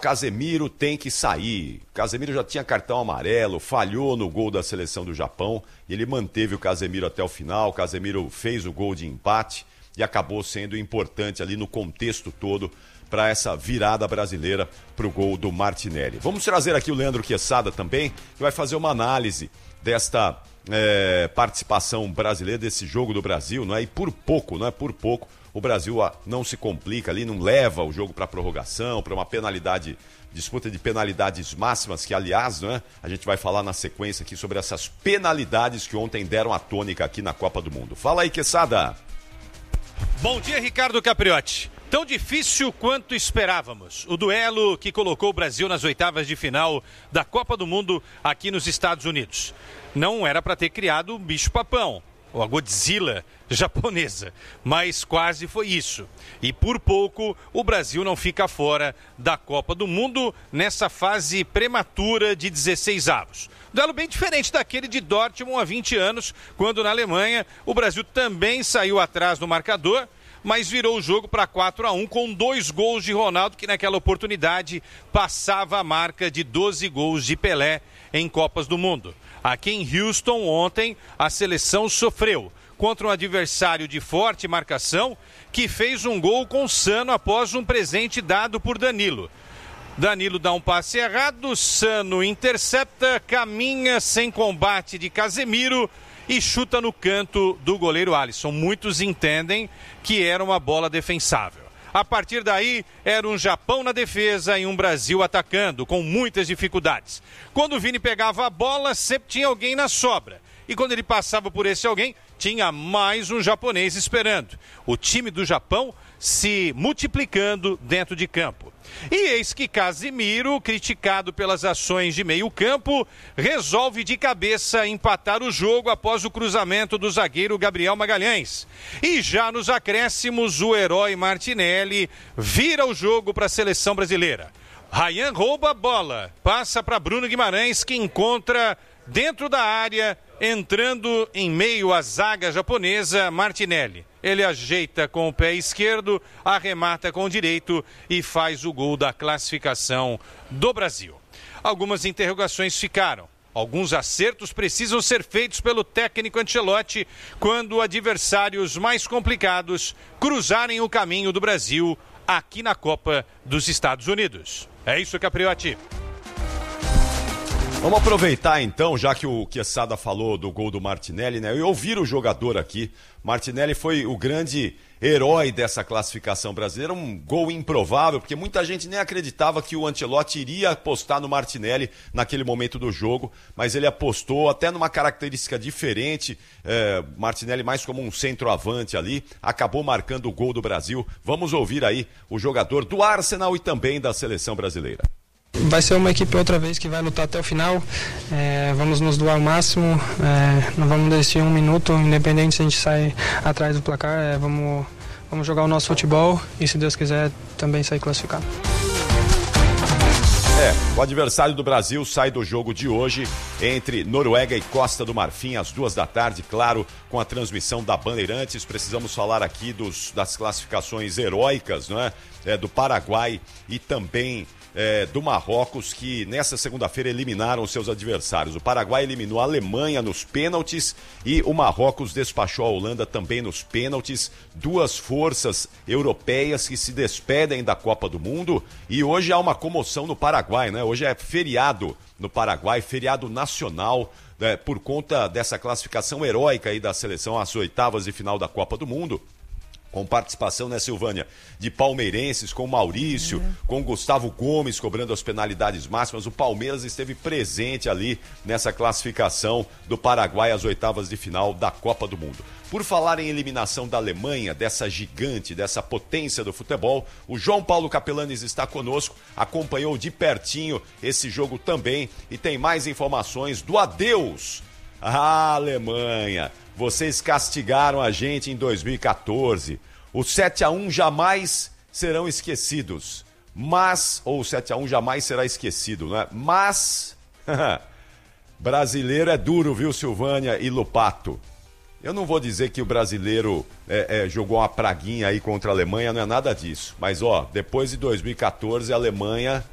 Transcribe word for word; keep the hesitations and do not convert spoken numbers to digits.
Casemiro tem que sair. O Casemiro já tinha cartão amarelo, falhou no gol da seleção do Japão, e ele manteve o Casemiro até o final. O Casemiro fez o gol de empate e acabou sendo importante ali no contexto todo para essa virada brasileira para o gol do Martinelli. Vamos trazer aqui o Leandro Quesada também, que vai fazer uma análise desta é, participação brasileira, desse jogo do Brasil, não é? E por pouco, não é? Por pouco, o Brasil não se complica ali, não leva o jogo para prorrogação, para uma penalidade, disputa de penalidades máximas, que aliás, não é? A gente vai falar na sequência aqui sobre essas penalidades que ontem deram a tônica aqui na Copa do Mundo. Fala aí, Quesada. Bom dia, Ricardo Capriotti. Tão difícil quanto esperávamos. O duelo que colocou o Brasil nas oitavas de final da Copa do Mundo aqui nos Estados Unidos. Não era para ter criado o bicho-papão, ou a Godzilla japonesa, mas quase foi isso. E por pouco o Brasil não fica fora da Copa do Mundo nessa fase prematura de dezesseis avos. Duelo bem diferente daquele de Dortmund há vinte anos, quando na Alemanha o Brasil também saiu atrás no marcador, mas virou o jogo para quatro a um com dois gols de Ronaldo, que naquela oportunidade passava a marca de doze gols de Pelé em Copas do Mundo. Aqui em Houston, ontem, a seleção sofreu contra um adversário de forte marcação que fez um gol com Sano após um presente dado por Danilo. Danilo dá um passe errado, Sano intercepta, caminha sem combate de Casemiro e chuta no canto do goleiro Alisson. Muitos entendem que era uma bola defensável. A partir daí, era um Japão na defesa e um Brasil atacando, com muitas dificuldades. Quando o Vini pegava a bola, sempre tinha alguém na sobra. E quando ele passava por esse alguém, tinha mais um japonês esperando. O time do Japão se multiplicando dentro de campo. E eis que Casemiro, criticado pelas ações de meio campo, resolve de cabeça empatar o jogo após o cruzamento do zagueiro Gabriel Magalhães. E já nos acréscimos, o herói Martinelli vira o jogo para a seleção brasileira. Ryan rouba a bola, passa para Bruno Guimarães, que encontra dentro da área, entrando em meio à zaga japonesa, Martinelli. Ele ajeita com o pé esquerdo, arremata com o direito e faz o gol da classificação do Brasil. Algumas interrogações ficaram. Alguns acertos precisam ser feitos pelo técnico Ancelotti quando adversários mais complicados cruzarem o caminho do Brasil aqui na Copa dos Estados Unidos. É isso, Capriotti. Vamos aproveitar então, já que o Quesada falou do gol do Martinelli, né? E ouvir o jogador aqui. Martinelli foi o grande herói dessa classificação brasileira, um gol improvável, porque muita gente nem acreditava que o Ancelotti iria apostar no Martinelli naquele momento do jogo, mas ele apostou até numa característica diferente, é, Martinelli mais como um centroavante ali, acabou marcando o gol do Brasil. Vamos ouvir aí o jogador do Arsenal e também da seleção brasileira. Vai ser uma equipe outra vez que vai lutar até o final, é, vamos nos doar ao máximo, é, não vamos desistir um minuto, independente se a gente sai atrás do placar, é, vamos, vamos jogar o nosso futebol e, se Deus quiser, também sair classificado. É, o adversário do Brasil sai do jogo de hoje entre Noruega e Costa do Marfim, às duas da tarde, claro, com a transmissão da Bandeirantes. Precisamos falar aqui dos, das classificações heróicas, não é? É, do Paraguai e também É, do Marrocos, que nessa segunda-feira eliminaram seus adversários. O Paraguai eliminou a Alemanha nos pênaltis e o Marrocos despachou a Holanda também nos pênaltis. Duas forças europeias que se despedem da Copa do Mundo, e hoje há uma comoção no Paraguai, né? Hoje é feriado no Paraguai, feriado nacional, né? Por conta dessa classificação heróica aí da seleção às oitavas de final da Copa do Mundo. Com participação, né, Silvânia, de palmeirenses, com Maurício, é. com Gustavo Gomes cobrando as penalidades máximas. O Palmeiras esteve presente ali nessa classificação do Paraguai às oitavas de final da Copa do Mundo. Por falar em eliminação da Alemanha, dessa gigante, dessa potência do futebol, o João Paulo Capelanes está conosco, acompanhou de pertinho esse jogo também e tem mais informações do adeus à Alemanha. Vocês castigaram a gente em dois mil e quatorze. O sete a um jamais serão esquecidos. Mas, ou o sete a um jamais será esquecido, né? Mas, brasileiro é duro, viu, Silvânia e Lupato? Eu não vou dizer que o brasileiro é, é, jogou uma praguinha aí contra a Alemanha, não é nada disso. Mas, ó, depois de dois mil e quatorze, a Alemanha